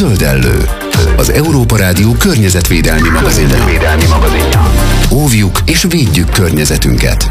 Zöldellő, az Európa Rádió környezetvédelmi magazinja. Óvjuk és védjük környezetünket.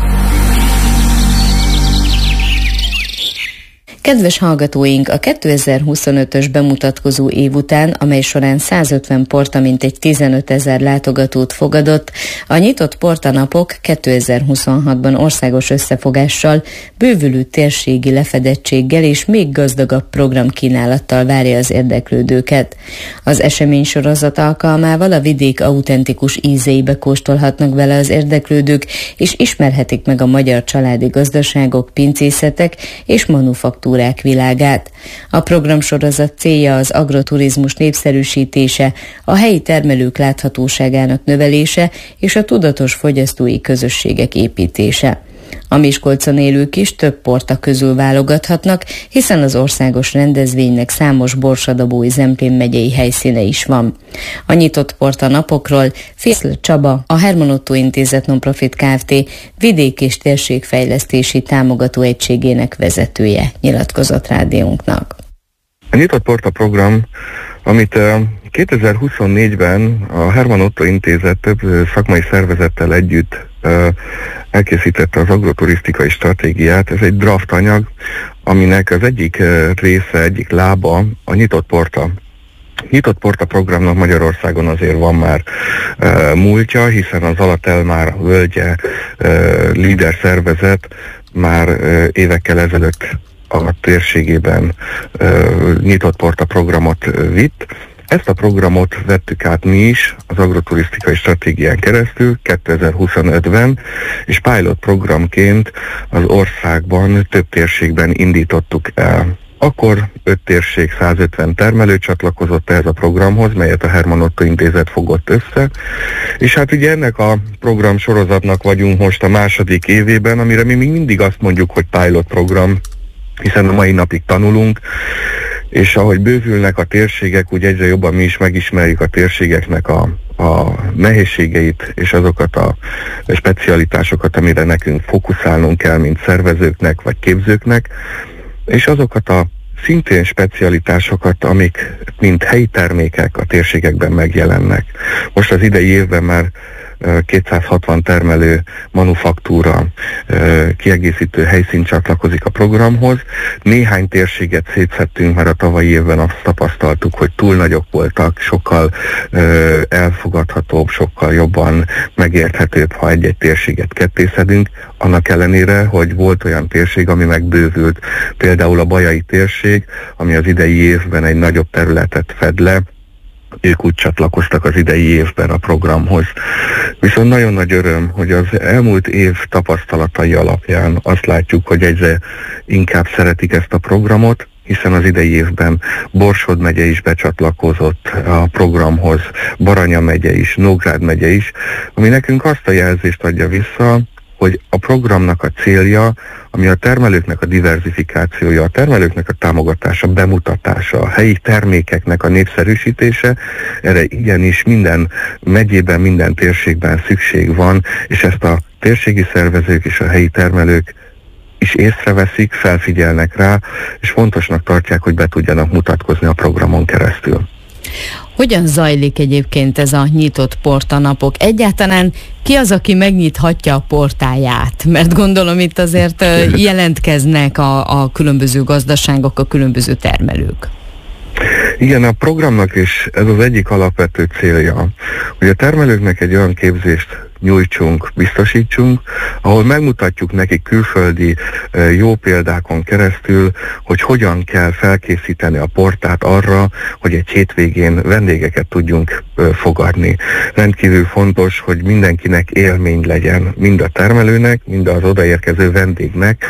Kedves hallgatóink, a 2025-ös bemutatkozó év után, amely során 150 porta mintegy 15 000 látogatót fogadott, a nyitott portanapok 2026-ban országos összefogással, bővülő térségi lefedettséggel és még gazdagabb programkínálattal várja az érdeklődőket. Az eseménysorozat alkalmával a vidék autentikus ízeibe kóstolhatnak vele az érdeklődők, és ismerhetik meg a magyar családi gazdaságok, pincészetek és manufaktúrák világát. A programsorozat célja az agroturizmus népszerűsítése, a helyi termelők láthatóságának növelése és a tudatos fogyasztói közösségek építése. A Miskolcon élők is több porta közül válogathatnak, hiszen az országos rendezvénynek számos Borsadabói-Zemplén megyei helyszíne is van. A nyitott porta napokról Fészl Csaba, a Herman Ottó Intézet Nonprofit Kft. Vidék- és térségfejlesztési támogató egységének vezetője nyilatkozott rádiónknak. A nyitott porta program, amit 2024-ben a Herman Ottó Intézet több szakmai szervezettel együtt elkészítette az agroturisztikai stratégiát. Ez egy draft anyag, aminek az egyik része, egyik lába a nyitott porta. Nyitott porta programnak Magyarországon azért van már múltja, hiszen az Alatelmár völgye líder szervezet már évekkel ezelőtt a térségében nyitott porta programot vitt. Ezt a programot vettük át mi is az agroturisztikai stratégián keresztül 2025-ben, és pilot programként az országban több térségben indítottuk el. Akkor 5 térség, 150 termelő csatlakozott ehhez a programhoz, melyet a Herman Ottó Intézet fogott össze, és hát ugye ennek a program sorozatnak vagyunk most a második évében, amire mi még mindig azt mondjuk, hogy pilot program, hiszen a mai napig tanulunk, és ahogy bővülnek a térségek, úgy egyre jobban mi is megismerjük a térségeknek a nehézségeit, és azokat a specialitásokat, amire nekünk fókuszálnunk kell, mint szervezőknek vagy képzőknek, és azokat a szintén specialitásokat, amik mint helyi termékek a térségekben megjelennek. Most az idei évben már 260 termelő manufaktúra kiegészítő helyszín csatlakozik a programhoz. Néhány térséget szétszedtünk, mert a tavalyi évben azt tapasztaltuk, hogy túl nagyok voltak, sokkal elfogadhatóbb, sokkal jobban megérthetőbb, ha egy-egy térséget kettészedünk, annak ellenére, hogy volt olyan térség, ami megbővült. Például a bajai térség, ami az idei évben egy nagyobb területet fed le, ők úgy csatlakoztak az idei évben a programhoz. Viszont nagyon nagy öröm, hogy az elmúlt év tapasztalatai alapján azt látjuk, hogy egyre inkább szeretik ezt a programot, hiszen az idei évben Borsod megye is becsatlakozott a programhoz, Baranya megye is, Nógrád megye is, ami nekünk azt a jelzést adja vissza, hogy a programnak a célja, ami a termelőknek a diverzifikációja, a termelőknek a támogatása, bemutatása, a helyi termékeknek a népszerűsítése, erre igenis minden megyében, minden térségben szükség van, és ezt a térségi szervezők és a helyi termelők is észreveszik, felfigyelnek rá, és fontosnak tartják, hogy be tudjanak mutatkozni a programon keresztül. Hogyan zajlik egyébként ez a nyitott portanapok? Egyáltalán ki az, aki megnyithatja a portáját? Mert gondolom itt azért jelentkeznek a különböző gazdaságok, a különböző termelők. Igen, a programnak is ez az egyik alapvető célja, hogy a termelőknek egy olyan képzést nyújtsunk, biztosítsunk, ahol megmutatjuk nekik külföldi jó példákon keresztül, hogy hogyan kell felkészíteni a portát arra, hogy egy hétvégén vendégeket tudjunk fogadni. Rendkívül fontos, hogy mindenkinek élmény legyen, mind a termelőnek, mind az odaérkező vendégnek,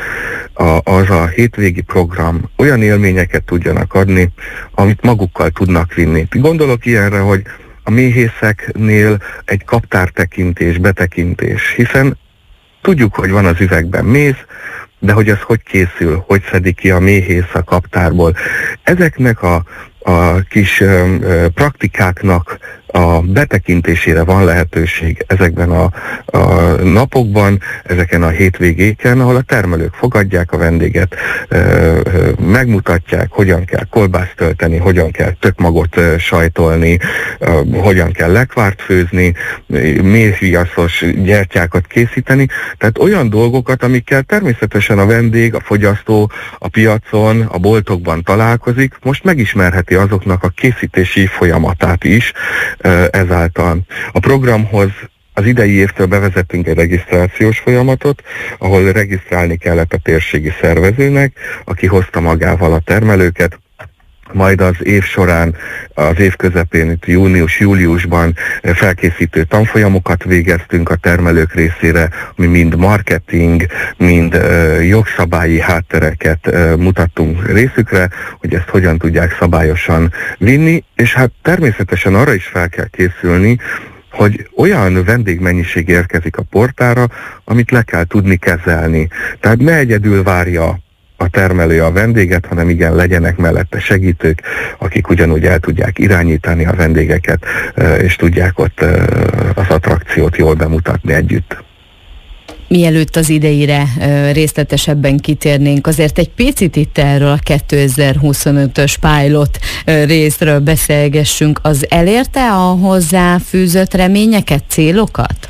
az a hétvégi program olyan élményeket tudjanak adni, amit magukkal tudnak vinni. Gondolok ilyenre, hogy a méhészeknél egy kaptártekintés, betekintés, hiszen tudjuk, hogy van az üvegben méz, de hogy az hogy készül, hogy szedik ki a méhész a kaptárból. Ezeknek a kis praktikáknak a betekintésére van lehetőség ezekben a napokban, ezeken a hétvégéken, ahol a termelők fogadják a vendéget, megmutatják, hogyan kell kolbászt tölteni, hogyan kell tökmagot sajtolni, hogyan kell lekvárt főzni, méhviaszos gyertyákat készíteni, tehát olyan dolgokat, amikkel természetesen a vendég, a fogyasztó a piacon, a boltokban találkozik, most megismerheti azoknak a készítési folyamatát is ezáltal. A programhoz az idei évtől bevezettünk egy regisztrációs folyamatot, ahol regisztrálni kellett a térségi szervezőnek, aki hozta magával a termelőket, majd az év során, az év közepén, itt június-júliusban felkészítő tanfolyamokat végeztünk a termelők részére, ami mind marketing, mind jogszabályi háttereket mutattunk részükre, hogy ezt hogyan tudják szabályosan vinni, és hát természetesen arra is fel kell készülni, hogy olyan vendégmennyiség érkezik a portára, amit le kell tudni kezelni. Tehát ne egyedül várja a termelő a vendéget, hanem igen, legyenek mellette segítők, akik ugyanúgy el tudják irányítani a vendégeket, és tudják ott az attrakciót jól bemutatni együtt. Mielőtt az idejére részletesebben kitérnénk, azért egy picit itt erről a 2025-ös pilot részről beszélgessünk. Az elérte a hozzáfűzött reményeket, célokat?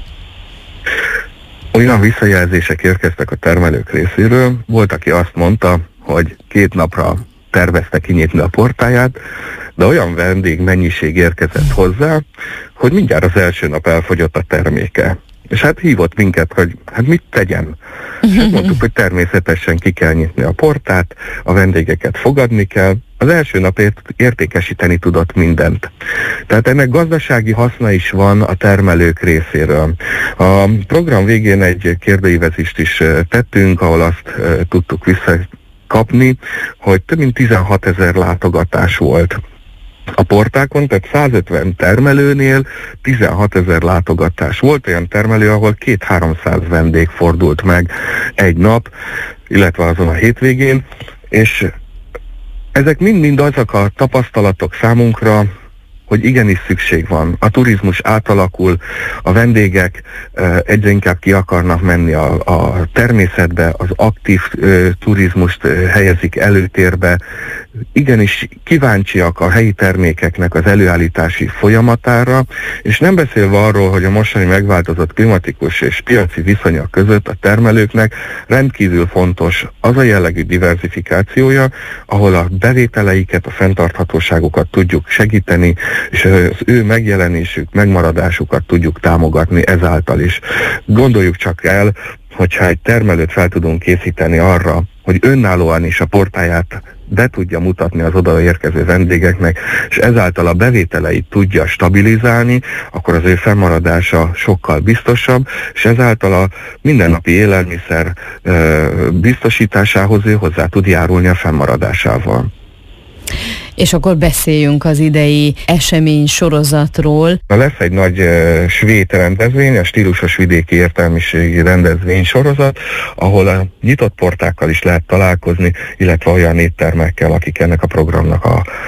Olyan visszajelzések érkeztek a termelők részéről. Volt, aki azt mondta, hogy 2 napra tervezte kinyitni a portáját, de olyan vendégmennyiség érkezett hozzá, hogy mindjárt az első nap elfogyott a terméke. És hát hívott minket, hogy hát mit tegyen. És hát mondtuk, hogy természetesen ki kell nyitni a portát, a vendégeket fogadni kell. Az első nap értékesíteni tudott mindent. Tehát ennek gazdasági haszna is van a termelők részéről. A program végén egy kérdőívezést is tettünk, ahol azt tudtuk visszakapni, hogy több mint 16 000 látogatás volt a portákon, tehát 150 termelőnél 16 000 látogatás. Volt olyan termelő, ahol 200-300 vendég fordult meg egy nap, illetve azon a hétvégén, és ezek mind-mind azok a tapasztalatok számunkra, hogy igenis szükség van. A turizmus átalakul, a vendégek egyre inkább ki akarnak menni a természetbe, az aktív turizmust helyezik előtérbe. Igenis kíváncsiak a helyi termékeknek az előállítási folyamatára, és nem beszélve arról, hogy a mostani megváltozott klimatikus és piaci viszonyok között a termelőknek rendkívül fontos az a jellegű diversifikációja, ahol a bevételeiket, a fenntarthatóságukat tudjuk segíteni, és az ő megjelenésük, megmaradásukat tudjuk támogatni ezáltal is. Gondoljuk csak el, hogyha egy termelőt fel tudunk készíteni arra, hogy önállóan is a portáját be tudja mutatni az oda érkező vendégeknek, és ezáltal a bevételeit tudja stabilizálni, akkor az ő fennmaradása sokkal biztosabb, és ezáltal a mindennapi élelmiszer biztosításához ő hozzá tud járulni a fennmaradásával. És akkor beszéljünk az idei esemény sorozatról. Lesz egy nagy svéd rendezvény, a stílusos vidéki értelmiségi rendezvény sorozat, ahol a nyitott portákkal is lehet találkozni, illetve olyan éttermekkel, akik ennek a programnak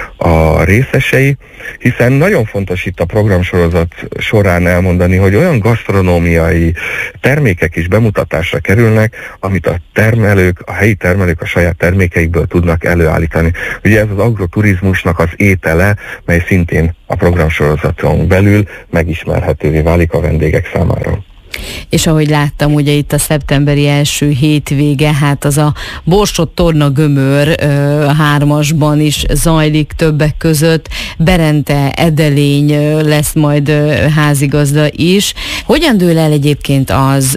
a részesei, hiszen nagyon fontos itt a programsorozat során elmondani, hogy olyan gasztronómiai termékek is bemutatásra kerülnek, amit a termelők, a helyi termelők a saját termékeikből tudnak előállítani. Ugye ez az agroturizmusnak az étele, mely szintén a programsorozaton belül megismerhetővé válik a vendégek számára. És ahogy láttam, ugye itt a szeptemberi első hétvége, hát az a Borsod-Torna Gömör 3-asban is zajlik többek között. Berente Edelény lesz majd házigazda is. Hogyan dől el egyébként az,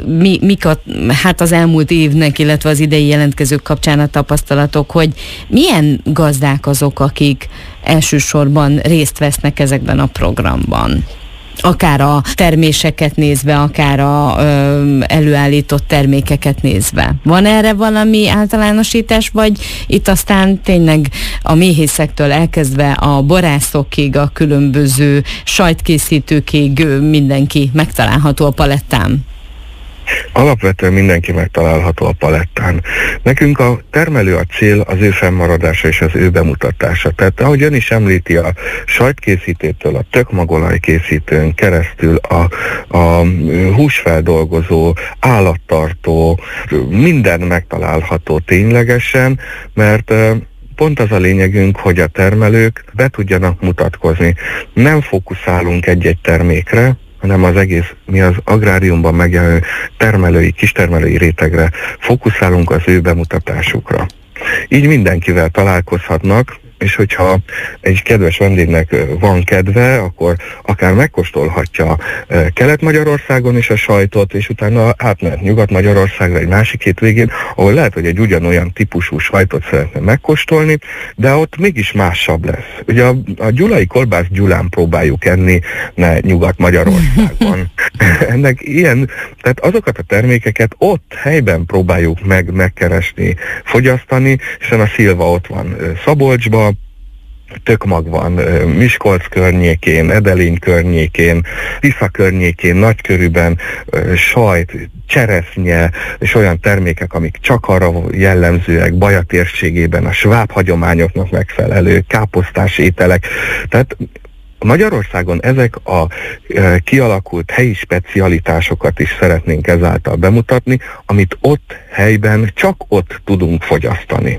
hát az elmúlt évnek, illetve az idei jelentkezők kapcsán a tapasztalatok, hogy milyen gazdák azok, akik elsősorban részt vesznek ezekben a programban? Akár a terméseket nézve, akár a előállított termékeket nézve. Van erre valami általánosítás, vagy itt aztán tényleg a méhészektől elkezdve a borászokig, a különböző sajtkészítőkig mindenki megtalálható a palettán? Alapvetően mindenki megtalálható a palettán. Nekünk a termelő a cél, az ő fennmaradása és az ő bemutatása. Tehát ahogy ön is említi, a sajtkészítőtől, a tökmagolajkészítőn keresztül a húsfeldolgozó, állattartó, minden megtalálható ténylegesen, mert pont az a lényegünk, hogy a termelők be tudjanak mutatkozni. Nem fókuszálunk egy-egy termékre, hanem az egész, mi az agráriumban megjelenő termelői, kistermelői rétegre fókuszálunk, az ő bemutatásukra. Így mindenkivel találkozhatnak, és hogyha egy kedves vendégnek van kedve, akkor akár megkóstolhatja Kelet-Magyarországon is a sajtot, és utána átmehet Nyugat-Magyarországra egy másik hétvégén, ahol lehet, hogy egy ugyanolyan típusú sajtot szeretne megkóstolni, de ott mégis másabb lesz. Ugye a gyulai kolbászt Gyulán próbáljuk enni, ne Nyugat-Magyarországon. Ennek ilyen, tehát azokat a termékeket ott helyben próbáljuk megkeresni, fogyasztani, hiszen a szilva ott van Szabolcsban, tökmag van Miskolc környékén, Edelény környékén, Tisza környékén, Nagykörűben, sajt, cseresznye, és olyan termékek, amik csak arra jellemzőek, Baja térségében a sváb hagyományoknak megfelelő káposztás ételek. Tehát Magyarországon ezek a kialakult helyi specialitásokat is szeretnénk ezáltal bemutatni, amit ott helyben csak ott tudunk fogyasztani.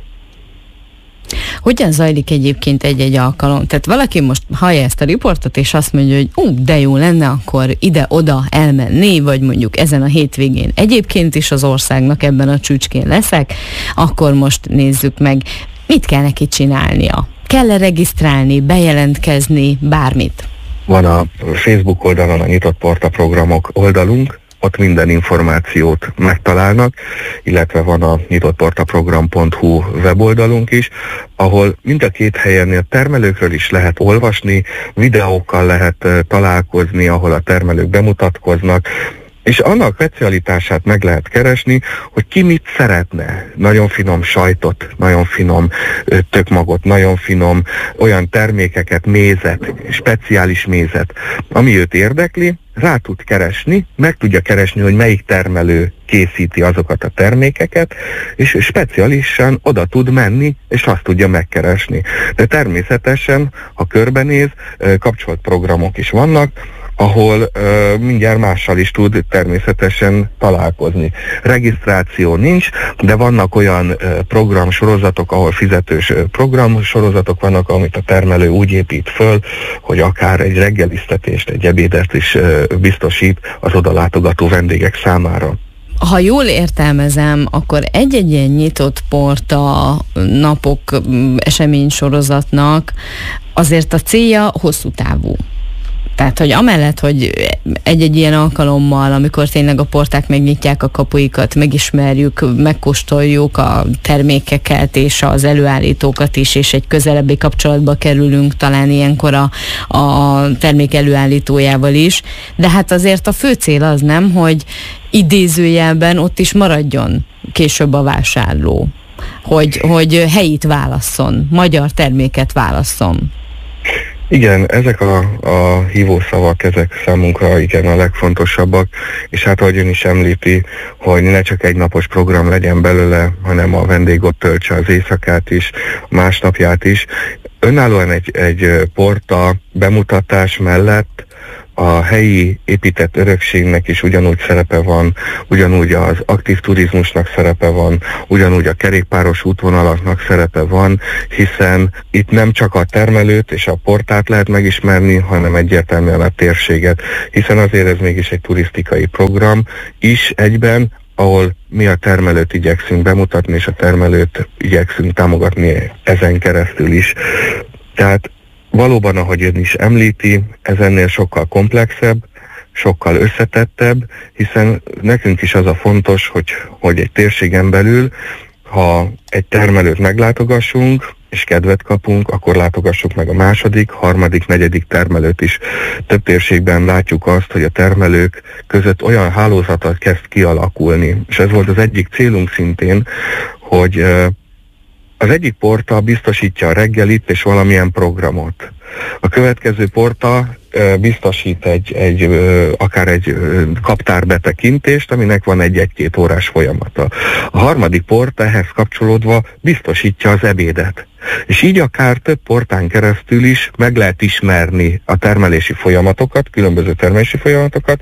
Hogyan zajlik egyébként egy-egy alkalom? Tehát valaki most hallja ezt a riportot, és azt mondja, hogy de jó lenne akkor ide-oda elmenni, vagy mondjuk ezen a hétvégén egyébként is az országnak ebben a csücskén leszek, akkor most nézzük meg, mit kell neki csinálnia. Kell-e regisztrálni, bejelentkezni, bármit? Van a Facebook oldalon a Nyitott Porta programok oldalunk, ott minden információt megtalálnak, illetve van a nyitottportaprogram.hu weboldalunk is, ahol mind a két helyen a termelőkről is lehet olvasni, videókkal lehet találkozni, ahol a termelők bemutatkoznak, és annak specialitását meg lehet keresni, hogy ki mit szeretne. Nagyon finom sajtot, nagyon finom tökmagot, nagyon finom olyan termékeket, mézet, speciális mézet, ami őt érdekli, rá tud keresni, meg tudja keresni, hogy melyik termelő készíti azokat a termékeket, és speciálisan oda tud menni, és azt tudja megkeresni. De természetesen, ha körbenéz, kapcsolt programok is vannak, ahol mindjárt mással is tud természetesen találkozni. Regisztráció nincs, de vannak olyan programsorozatok, ahol fizetős programsorozatok vannak, amit a termelő úgy épít föl, hogy akár egy reggeliztetést, egy ebédet is biztosít az oda látogató vendégek számára. Ha jól értelmezem, akkor egy-egy ilyen nyitott porta napok eseménysorozatnak azért a célja hosszú távú. Tehát, hogy amellett, hogy egy-egy ilyen alkalommal, amikor tényleg a porták megnyitják a kapuikat, megismerjük, megkóstoljuk a termékeket és az előállítókat is, és egy közelebbi kapcsolatba kerülünk talán ilyenkor a termék előállítójával is, de hát azért a fő cél az nem, hogy idézőjelben ott is maradjon később a vásárló, hogy helyit válasszon, magyar terméket válasszon. Igen, ezek a hívószavak, ezek számunkra igen a legfontosabbak, és hát ahogy ön is említi, hogy ne csak egy napos program legyen belőle, hanem a vendég ott töltse az éjszakát is, másnapját is. Önállóan egy porta bemutatás mellett a helyi épített örökségnek is ugyanúgy szerepe van, ugyanúgy az aktív turizmusnak szerepe van, ugyanúgy a kerékpáros útvonalaknak szerepe van, hiszen itt nem csak a termelőt és a portát lehet megismerni, hanem egyértelműen a térséget, hiszen azért ez mégis egy turisztikai program is egyben, ahol mi a termelőt igyekszünk bemutatni, és a termelőt igyekszünk támogatni ezen keresztül is. Tehát valóban, ahogy ön is említi, ez ennél sokkal komplexebb, sokkal összetettebb, hiszen nekünk is az a fontos, hogy egy térségen belül, ha egy termelőt meglátogassunk, és kedvet kapunk, akkor látogassuk meg a második, harmadik, negyedik termelőt is. Több térségben látjuk azt, hogy a termelők között olyan hálózatot kezd kialakulni, és ez volt az egyik célunk szintén, hogy az egyik porta biztosítja a reggelit és valamilyen programot. A következő porta biztosít akár egy kaptárbetekintést, aminek van egy 1-2 órás folyamata. A harmadik port ehhez kapcsolódva biztosítja az ebédet. És így akár több portán keresztül is meg lehet ismerni a termelési folyamatokat, különböző termelési folyamatokat,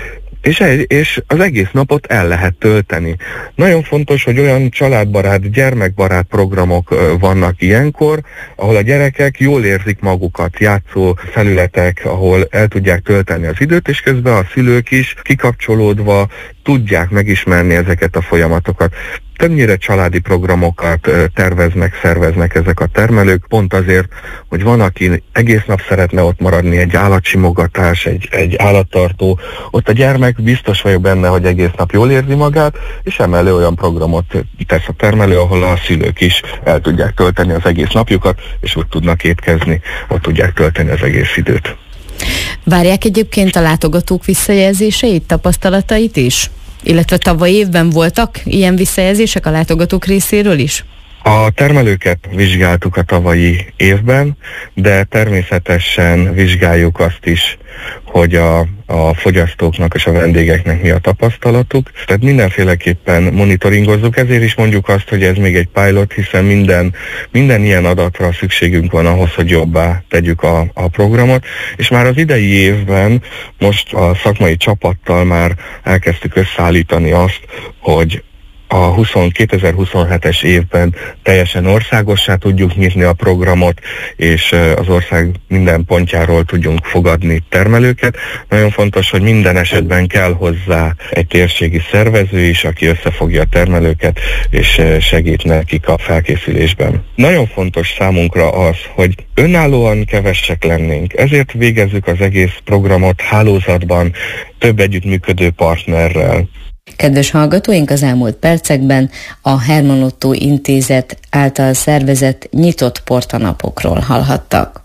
és az egész napot el lehet tölteni. Nagyon fontos, hogy olyan családbarát, gyermekbarát programok vannak ilyenkor, ahol a gyerekek jól érzik magukat, játszó felületek, ahol el tudják tölteni az időt, és közben a szülők is kikapcsolódva tudják megismerni ezeket a folyamatokat. Többnyire családi programokat terveznek, szerveznek ezek a termelők, pont azért, hogy van, aki egész nap szeretne ott maradni, egy állatsimogatás, egy állattartó, ott a gyermek biztos vagyok benne, hogy egész nap jól érzi magát, és emellé olyan programot tesz a termelő, ahol a szülők is el tudják tölteni az egész napjukat, és ott tudnak étkezni, ott tudják tölteni az egész időt. Várják egyébként a látogatók visszajelzéseit, tapasztalatait is? Illetve tavaly évben voltak ilyen visszajelzések a látogatók részéről is? A termelőket vizsgáltuk a tavalyi évben, de természetesen vizsgáljuk azt is, hogy a fogyasztóknak és a vendégeknek mi a tapasztalatuk. Tehát mindenféleképpen monitoringozzuk, ezért is mondjuk azt, hogy ez még egy pilot, hiszen minden ilyen adatra szükségünk van ahhoz, hogy jobbá tegyük a programot, és már az idei évben most a szakmai csapattal már elkezdtük összeállítani azt, hogy a 2027-es évben teljesen országossá tudjuk nyitni a programot, és az ország minden pontjáról tudjunk fogadni termelőket. Nagyon fontos, hogy minden esetben kell hozzá egy térségi szervező is, aki összefogja a termelőket, és segít nekik a felkészülésben. Nagyon fontos számunkra az, hogy önállóan kevesek lennénk. Ezért végezzük az egész programot hálózatban, több együttműködő partnerrel. Kedves hallgatóink, az elmúlt percekben a Hermann Ottó Intézet által szervezett nyitott portanapokról hallhattak.